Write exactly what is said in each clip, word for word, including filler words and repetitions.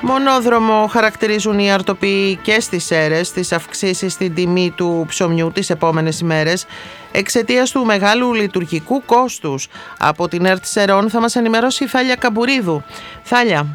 Μονόδρομο χαρακτηρίζουν οι αρτοποιοί και στις Σέρρες τις αυξήσεις στην τιμή του ψωμιού τις επόμενες ημέρες εξαιτίας του μεγάλου λειτουργικού κόστους. Από την ΕΡΤ Σερών θα μας ενημερώσει η Θάλια Καμπουρίδου. Θάλια.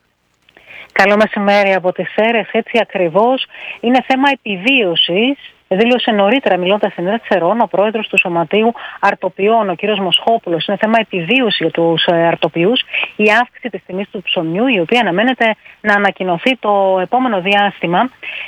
Καλό μεσημέρι από τις Σέρρες, έτσι ακριβώς. Είναι θέμα επιβίωσης. Δήλωσε νωρίτερα, μιλώντας στην ΕΡΤ Σερών, ο πρόεδρος του Σωματείου Αρτοποιών, ο κ. Μοσχόπουλος. Είναι θέμα επιβίωση για τους αρτοποιούς η αύξηση της τιμής του ψωμιού, η οποία αναμένεται να ανακοινωθεί το επόμενο διάστημα.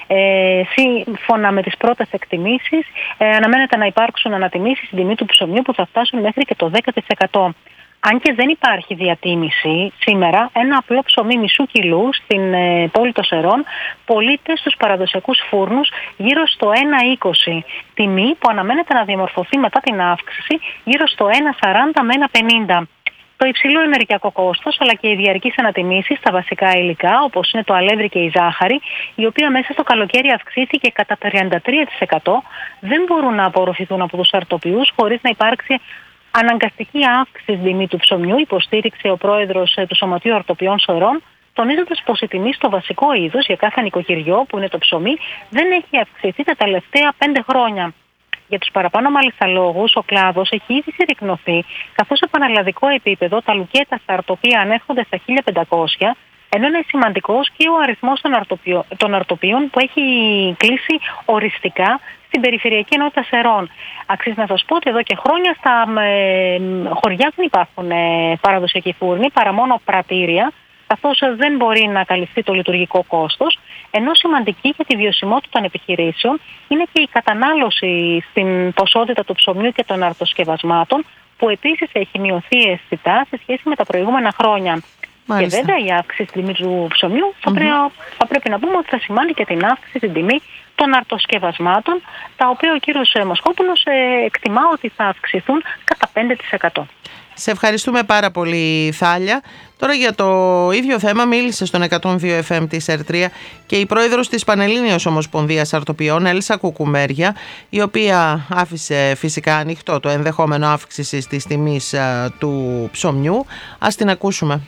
Ε, σύμφωνα με τις πρώτες εκτιμήσεις, ε, αναμένεται να υπάρξουν ανατιμήσεις στην τιμή του ψωμιού που θα φτάσουν μέχρι και το δέκα τοις εκατό. Αν και δεν υπάρχει διατίμηση σήμερα, ένα απλό ψωμί μισού κιλού στην ε, πόλη των Σερών πωλείται στους παραδοσιακούς φούρνους γύρω στο ένα είκοσι. Τιμή που αναμένεται να διαμορφωθεί μετά την αύξηση γύρω στο ένα σαράντα με ένα πενήντα. Το υψηλό ενεργειακό κόστος, αλλά και οι διαρκείς ανατιμήσεις στα βασικά υλικά, όπως είναι το αλεύρι και η ζάχαρη, η οποία μέσα στο καλοκαίρι αυξήθηκε κατά τριάντα τρία τοις εκατό, δεν μπορούν να απορροφηθούν από τους αρτοποιούς χωρίς να υπάρξει αναγκαστική αύξηση στην τιμή του ψωμιού, υποστήριξε ο πρόεδρος του Σωματείου Αρτοποιών Σερών, τονίζοντας πως η τιμή στο βασικό είδος για κάθε νοικοκυριό, που είναι το ψωμί, δεν έχει αυξηθεί τα τελευταία πέντε χρόνια. Για τους παραπάνω μάλιστα λόγους, ο κλάδος έχει ήδη συρρικνωθεί, καθώς σε πανελλαδικό επίπεδο τα λουκέτα στα αρτοπία ανέρχονται στα χίλια πεντακόσια, ενώ είναι σημαντικός και ο αριθμός των, αρτοπιών, των αρτοποιών που έχει κλείσει οριστικά στην περιφερειακή ενότητα Σερών. Αξίζει να σας πω ότι εδώ και χρόνια στα ε, χωριά δεν υπάρχουν ε, παραδοσιακοί φούρνοι, παρά μόνο πρατήρια, καθώς δεν μπορεί να καλυφθεί το λειτουργικό κόστος, ενώ σημαντική για τη βιωσιμότητα των επιχειρήσεων είναι και η κατανάλωση στην ποσότητα του ψωμιού και των αρτοσκευασμάτων, που επίσης έχει μειωθεί αισθητά σε σχέση με τα προηγούμενα χρόνια. Μάλιστα. Και βέβαια η αύξηση στην τιμή του ψωμιού θα, mm-hmm. πρέπει, θα πρέπει να πούμε ότι θα σημάνει και την αύξηση στην τιμή των αρτοσκευασμάτων, τα οποία ο κύριος Μοσχόπουλος ε, εκτιμά ότι θα αυξηθούν κατά πέντε τοις εκατό. Σε ευχαριστούμε πάρα πολύ, Θάλια. Τώρα για το ίδιο θέμα μίλησε στον εκατόν δύο εφ εμ της ΕΡΤ και η πρόεδρος της Πανελλήνιας Ομοσπονδίας Αρτοποιών, Έλσα Κουκουμέρια, η οποία άφησε φυσικά ανοιχτό το ενδεχόμενο αύξησης της τιμής α, του ψωμιού. Ας την ακούσουμε.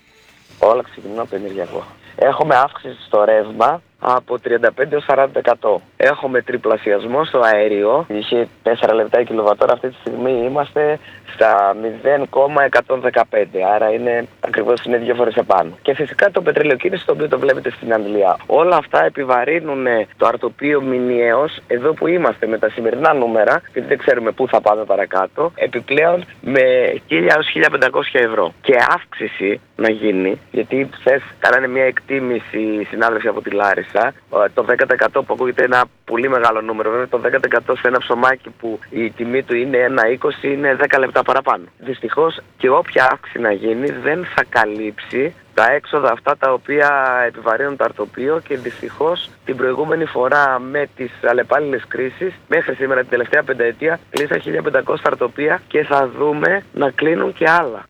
Όλα ξεκινούν από το ενεργειακό. Έχουμε αύξηση στο ρεύμα από τριάντα πέντε έως σαράντα τοις εκατό. Έχουμε τριπλασιασμό στο αέριο. Είχε τέσσερα λεπτά η κιλοβατόρα. Αυτή τη στιγμή είμαστε στα μηδέν κόμμα εκατόν δεκαπέντε. Άρα είναι ακριβώς είναι δύο φορές επάνω. Και φυσικά το πετρελαιοκίνηση, το οποίο το βλέπετε στην Αγγλία. Όλα αυτά επιβαρύνουν το αρτοπείο μηνιαίως εδώ που είμαστε με τα σημερινά νούμερα, γιατί δεν ξέρουμε πού θα πάμε παρακάτω. Επιπλέον με χίλια έως χίλια πεντακόσια ευρώ. Και αύξηση να γίνει, γιατί χθες κάνανε μια εκτίμηση οι συνάδελφοι από τη Λάρισα. Το δέκα τοις εκατό που ακούγεται ένα πολύ μεγάλο νούμερο. Βέβαια το δέκα τοις εκατό σε ένα ψωμάκι που η τιμή του είναι ένα είκοσι είναι δέκα λεπτά παραπάνω. Δυστυχώς και όποια αύξηση να γίνει δεν θα καλύψει τα έξοδα αυτά τα οποία επιβαρύνουν το αρτοπείο, και δυστυχώς την προηγούμενη φορά με τις αλλεπάλληλες κρίσεις μέχρι σήμερα την τελευταία πενταετία κλείσαν χίλια πεντακόσια αρτοπεία και θα δούμε να κλείνουν και άλλα.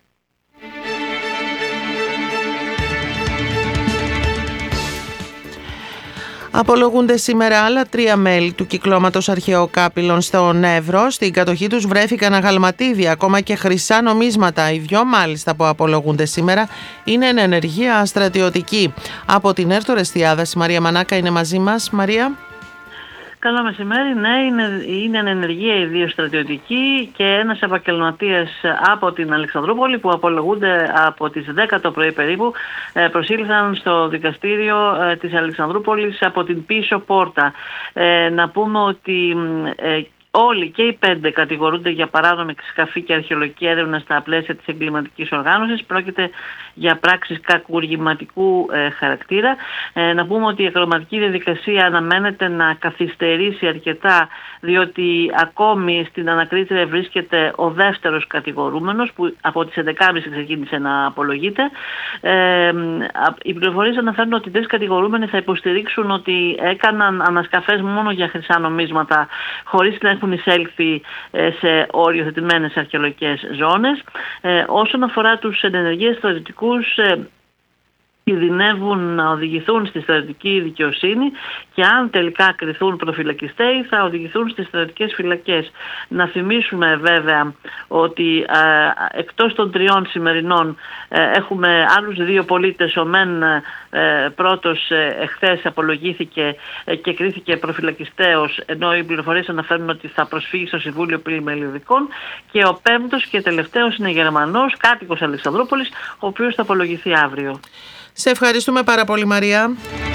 Απολογούνται σήμερα άλλα τρία μέλη του κυκλώματος αρχαιοκάπηλων στον Εύρο. Στην κατοχή τους βρέθηκαν αγαλματίδια, ακόμα και χρυσά νομίσματα. Οι δυο μάλιστα που απολογούνται σήμερα είναι εν ενεργεία στρατιωτική. Από την ΕΡΤ Ορεστιάδας, η Μαρία Μανάκα είναι μαζί μας. Μαρία. Καλό μεσημέρι. Ναι, είναι, είναι εν ενεργεία οι δύο στρατιωτικοί και ένας επαγγελματίας από την Αλεξανδρούπολη που απολογούνται από τις δέκα το πρωί περίπου. Προσήλθαν στο δικαστήριο της Αλεξανδρούπολης από την πίσω πόρτα. Ε, να πούμε ότι ε, όλοι και οι πέντε κατηγορούνται για παράνομη σκαφή και αρχαιολογική έρευνα στα πλαίσια της εγκληματικής οργάνωσης. Πρόκειται για πράξεις κακουργηματικού ε, χαρακτήρα. Ε, να πούμε ότι η εγκληματική διαδικασία αναμένεται να καθυστερήσει αρκετά, διότι ακόμη στην ανακρίτρια βρίσκεται ο δεύτερος κατηγορούμενος που από τις έντεκα και τριάντα ξεκίνησε να απολογείται. Ε, οι πληροφορίες αναφέρουν ότι οι τρεις κατηγορούμενοι θα υποστηρίξουν ότι έκαναν ανασκαφές μόνο για χρυσά νομίσματα χωρίς να έχουν εισέλθει σε οριοθετημένες αρχαιολογικές ζώνες. Ε, όσον αφορά τους ενεργείες στρατιωτικούς, ε, κινδυνεύουν να οδηγηθούν στη στρατιωτική δικαιοσύνη και αν τελικά κριθούν προφυλακιστέοι θα οδηγηθούν στις στρατιωτικές φυλακές. Να θυμίσουμε βέβαια ότι ε, εκτός των τριών σημερινών ε, έχουμε άλλους δύο πολίτες. Ο μεν ε, πρώτος ε, εχθές απολογήθηκε ε, και κρίθηκε προφυλακιστέος, ενώ οι πληροφορίες αναφέρουν ότι θα προσφύγει στο Συμβούλιο Πλημελιωδικών, και ο πέμπτος και τελευταίος είναι Γερμανός, κάτοικος Αλεξανδρούπολης, ο οποίος θα απολογηθεί αύριο. Σε ευχαριστούμε πάρα πολύ, Μαρία.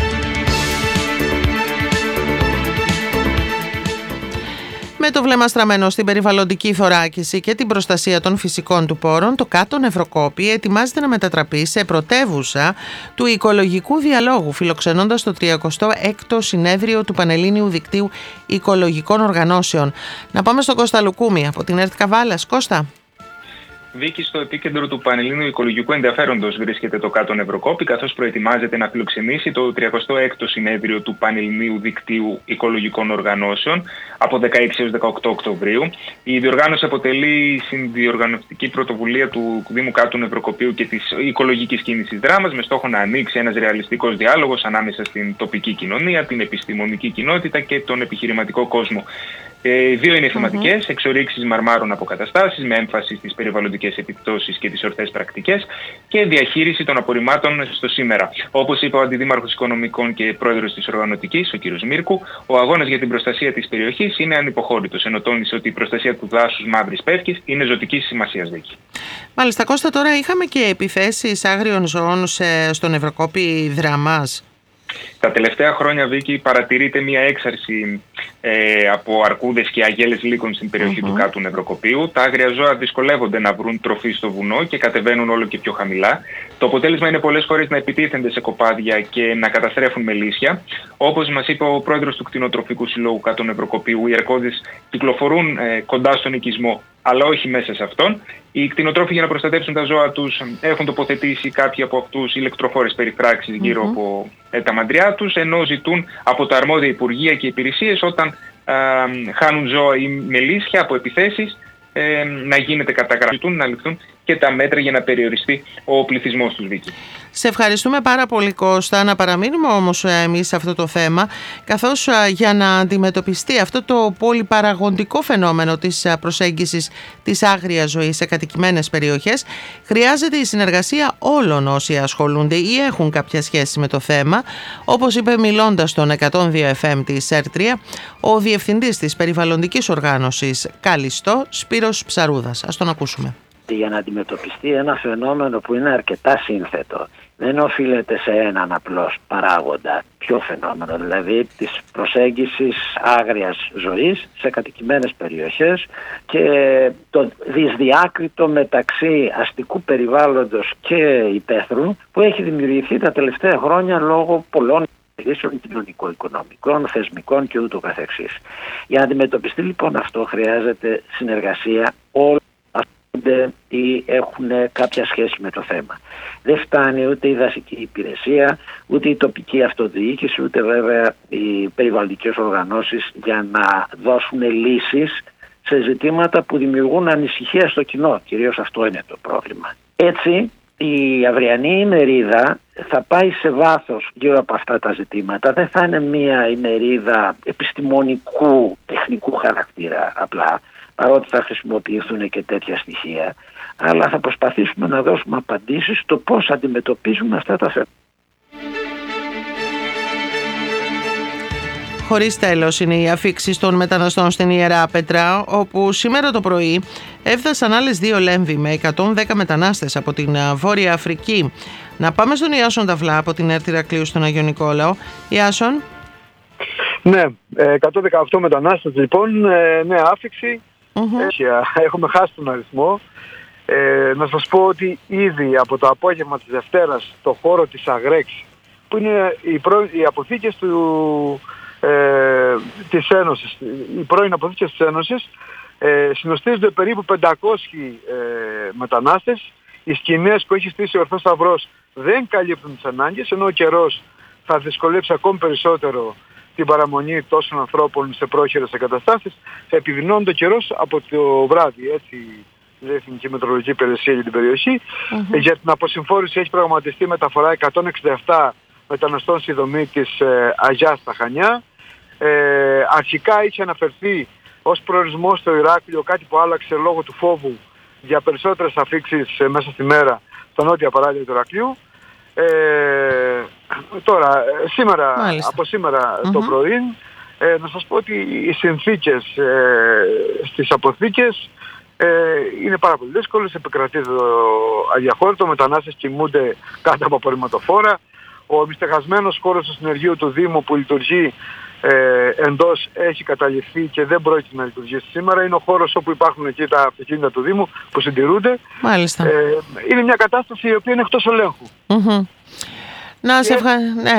Με το βλέμμα στραμμένο στην περιβαλλοντική θωράκιση και την προστασία των φυσικών του πόρων, το Κάτω Νευροκόπη ετοιμάζεται να μετατραπεί σε πρωτεύουσα του οικολογικού διαλόγου, φιλοξενώντας το τριακοστό έκτο συνέδριο του Πανελλήνιου Δικτύου Οικολογικών Οργανώσεων. Να πάμε στον Κώστα Λουκούμη από την ΕΡΤ Καβάλας. Κώστα. Βίκη, στο επίκεντρο του Πανελλήνιου Οικολογικού Ενδιαφέροντος βρίσκεται το Κάτω Νευροκόπη, καθώς προετοιμάζεται να φιλοξενήσει το τριακοστό έκτο συνέδριο του Πανελληνίου Δικτύου Οικολογικών Οργανώσεων από δεκαέξι έως δεκαοκτώ Οκτωβρίου. Η διοργάνωση αποτελεί συνδιοργανωτική πρωτοβουλία του Δήμου Κάτω Νευροκοπίου και της οικολογικής κίνησης Δράμας, με στόχο να ανοίξει ένας ρεαλιστικός διάλογος ανάμεσα στην τοπική κοινωνία, την επιστημονική κοινότητα και τον επιχειρηματικό κόσμο. Οι δύο είναι θεματικές, mm-hmm. εξορίξεις μαρμάρων αποκαταστάσεις με έμφαση στις περιβαλλοντικές επιπτώσεις και τις ορθές πρακτικές και διαχείριση των απορριμμάτων στο σήμερα. Όπως είπε ο Αντιδήμαρχος Οικονομικών και Πρόεδρος της Οργανωτικής, ο κ. Μίρκου, ο αγώνας για την προστασία της περιοχής είναι ανυποχώρητος, ενώ τόνισε ότι η προστασία του δάσους Μαύρης Πεύκης είναι ζωτικής σημασίας. Δίκη. Μάλιστα, Κώστα, τώρα είχαμε και επιθέσεις άγριων ζώων στον Νευροκόπη Δράμας. Τα τελευταία χρόνια, Βίκη, παρατηρείται μια έξαρση ε, από αρκούδες και αγέλες λύκων στην περιοχή mm-hmm. του Κάτω Νευροκοπίου. Τα άγρια ζώα δυσκολεύονται να βρουν τροφή στο βουνό και κατεβαίνουν όλο και πιο χαμηλά. Το αποτέλεσμα είναι πολλές φορές να επιτίθενται σε κοπάδια και να καταστρέφουν μελίσια. Όπως μας είπε ο πρόεδρος του Κτηνοτροφικού Συλλόγου Κάτω Νευροκοπίου, οι αρκούδες κυκλοφορούν ε, κοντά στον οικισμό, αλλά όχι μέσα σε αυτόν. Οι κτηνοτρόφοι, για να προστατεύσουν τα ζώα τους, έχουν τοποθετήσει κάποιοι από αυτούς ηλεκτροφόρες περιφράξεις γύρω mm-hmm. από ε, τα μαντριά τους, ενώ ζητούν από τα αρμόδια υπουργεία και υπηρεσίες, όταν α, χάνουν ζώα ή μελίσια από επιθέσεις, ε, να γίνεται καταγραφή, να ληφθούν και τα μέτρα για να περιοριστεί ο πληθυσμός τους, Βίκη. Σε ευχαριστούμε πάρα πολύ, Κώστα. Να παραμείνουμε όμως εμείς σε αυτό το θέμα, καθώς για να αντιμετωπιστεί αυτό το πολυπαραγοντικό φαινόμενο της προσέγγισης της άγριας ζωής σε κατοικημένες περιοχές, χρειάζεται η συνεργασία όλων όσοι ασχολούνται ή έχουν κάποια σχέση με το θέμα, όπως είπε μιλώντας στον εκατόν δύο εφ εμ της ΕΡΤ τρία ο Διευθυντής της Περιβαλλοντικής Οργάνωσης Καλιστό, Σπύρος Ψαρούδας. Ας τον ακούσουμε. Για να αντιμετωπιστεί ένα φαινόμενο που είναι αρκετά σύνθετο, δεν οφείλεται σε έναν απλώς παράγοντα. Ποιο φαινόμενο, δηλαδή της προσέγγισης άγριας ζωής σε κατοικημένες περιοχές και το δυσδιάκριτο μεταξύ αστικού περιβάλλοντος και υπαίθρου που έχει δημιουργηθεί τα τελευταία χρόνια λόγω πολλών κρίσεων κοινωνικο-οικονομικών, θεσμικών και ούτω καθεξής. Για να αντιμετωπιστεί λοιπόν αυτό χρειάζεται συνεργασία όλων ή έχουν κάποια σχέση με το θέμα. Δεν φτάνει ούτε η δασική υπηρεσία, ούτε η τοπική αυτοδιοίκηση, ούτε βέβαια οι περιβαλλοντικές οργανώσεις για να δώσουν λύσεις σε ζητήματα που δημιουργούν ανησυχία στο κοινό. Κυρίως αυτό είναι το πρόβλημα. Έτσι, η αυριανή ημερίδα θα πάει σε βάθος γύρω από αυτά τα ζητήματα. Δεν θα είναι μια ημερίδα επιστημονικού, τεχνικού χαρακτήρα απλά, παρότι θα χρησιμοποιηθούν και τέτοια στοιχεία, αλλά θα προσπαθήσουμε να δώσουμε απαντήσεις στο πώς αντιμετωπίζουμε αυτά τα θέματα. Χωρίς τέλος είναι οι αφίξεις των μεταναστών στην Ιερά Πέτρα, όπου σήμερα το πρωί έφτασαν άλλες δύο λέμβοι με εκατόν δέκα μετανάστες από την Βόρεια Αφρική. Να πάμε στον Ιάσον Ταυλά από την ΕΡΤ Ηρακλείου στον Αγιο Νικόλαο. Ιάσον. Ναι, εκατόν δεκαοκτώ μετανάστες λοιπόν, νέα άφιξη. Mm-hmm. Έχουμε χάσει τον αριθμό. Ε, να σας πω ότι ήδη από το απόγευμα της Δευτέρας το χώρο της Αγρέξ, που είναι οι, προ... οι αποθήκες του, ε, της Ένωσης, οι πρώην αποθήκες της Ένωσης, ε, συνοστίζονται περίπου πεντακόσιοι ε, μετανάστες. Οι σκηνές που έχει στήσει ο Ορθός Σταυρός δεν καλύπτουν τις ανάγκες, ενώ ο καιρός θα δυσκολέψει ακόμη περισσότερο την παραμονή τόσων ανθρώπων σε πρόχειρες εγκαταστάσεις. Θα επιδεινώνει το καιρός από το βράδυ, έτσι Εθνική Μετρολογική Υπηρεσία για την περιοχή. Mm-hmm. Για την αποσυμφόρηση έχει προγραμματιστεί μεταφορά εκατόν εξήντα επτά μεταναστών στη δομή της ε, Αγιάς στα Χανιά. Ε, αρχικά είχε αναφερθεί ως προορισμό στο Ηράκλειο, κάτι που άλλαξε λόγω του φόβου για περισσότερες αφήξεις ε, μέσα στη μέρα στα νότια παράλια του Ηρακλείου. Ε, τώρα, σήμερα, Μάλιστα. από σήμερα Mm-hmm. το πρωί, ε, να σας πω ότι οι συνθήκες ε, στις αποθήκες ε, είναι πάρα πολύ δύσκολες. Επικρατεί το αδιαχώρητο, μετανάστες κοιμούνται κάτω από απορριμματοφόρα. Ο μυστεγασμένος χώρος του συνεργείου του Δήμου που λειτουργεί ε, εντός έχει καταληφθεί και δεν πρόκειται να λειτουργήσει σήμερα. Είναι ο χώρος όπου υπάρχουν εκεί τα αυτοκίνητα του Δήμου που συντηρούνται. Μάλιστα. Ε, είναι μια κατάσταση η οποία είναι εκτός ελέγχου. Mm-hmm. Να σε ευχαριστώ.